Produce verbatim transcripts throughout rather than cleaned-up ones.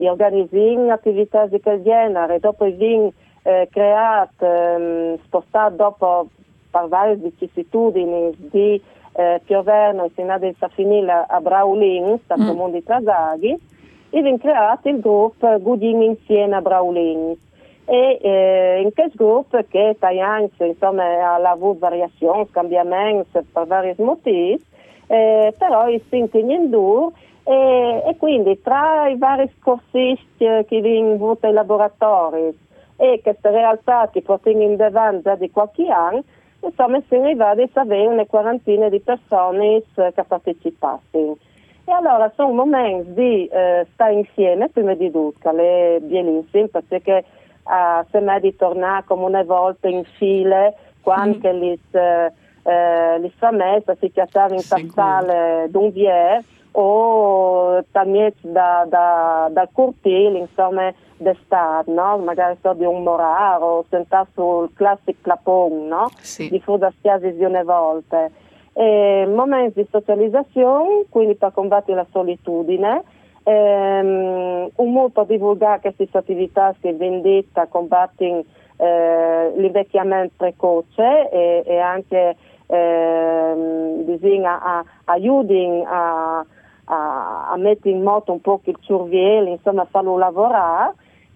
e organizzare attività di quel genere, dopo viene eh, creato, ehm, spostato dopo per varie vicissitudini di eh, Pioverno e Sinade di Safinilla a Braulins, al Mm. comune di Trasaghi, e viene creato il gruppo Gudin insieme a Braulins. E eh, in questo gruppo che Taglians insomma ha avuto variazioni, cambiamenti per vari motivi, eh, però si impegna in due e, e quindi tra i vari corsisti che vengono avuti ai laboratori e queste realtà che portano in avanti già di qualche anno, insomma si arriva ad avere una quarantina di persone che partecipassero. E allora sono momenti di eh, stare insieme, prima di tutto, le bellissime, perché uh, sembra di tornare come una volta in file, quando mm. li, eh, li famiglie si chiamavano in tastale d'unvier o también da, da, dal cortile, insomma, d'estate, no? Magari so di un moraro o sentare sul classico clapon, no? Sì. Di fuda spiasi di una volta. E momenti di socializzazione, quindi per combattere la solitudine, ehm, un modo per divulgare queste attività che vendetta combattono eh, l'invecchiamento precoce e, e anche ehm, bisogna a, aiutare a, a, a mettere in moto un po' il cervello, insomma farlo lavorare.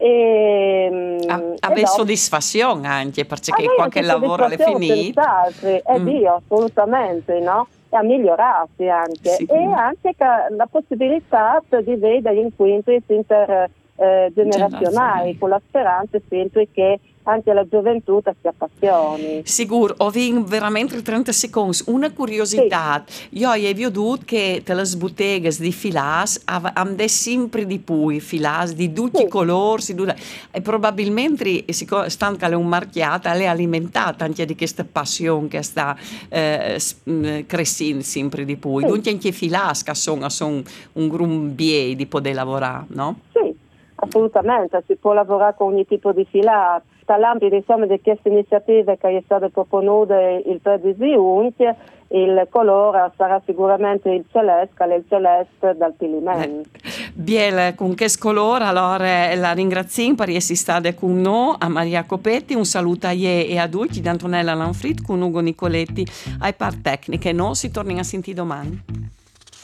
E, avere soddisfazione anche perché avere qualche lavoro è finito e mm. Dio assolutamente, no? E a migliorarsi anche Sicuro. E anche la possibilità di vedere incontri intergenerazionali eh, con la speranza sempre che anche la gioventù si appassioni. Sicuro, ho veramente trenta secondi. Una curiosità, sì. Io ho veduto che le botteghe di filas hanno sempre di più, filas di tutti i colori, e probabilmente, stando che è un marchiata, è alimentata anche di questa passione che sta eh, crescendo sempre di più. Sì. Dunque anche filas che sono, sono un grumbier di poter lavorare, no? Sì, assolutamente, si può lavorare con ogni tipo di filas. Nell'ambito insomma di queste iniziative che è state proponute il tredici giugno, il colore sarà sicuramente il celeste, che è il celeste dal Pilimento. Eh, Biel, con che colore, allora la ringrazio per essere stata con noi, a Maria Copetti, un saluto a lei e a tutti, da Antonella Lanfrit, con Ugo Nicoletti, ai par tecniche, no? Si torna a sentire domani.